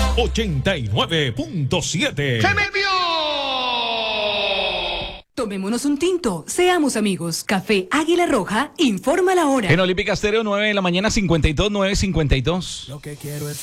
89.7. ¡Se me vio! Tomémonos un tinto, seamos amigos. Café Águila Roja informa la hora. En Olímpica Estéreo, 9 de la mañana, 52, 9:52. Lo que quiero es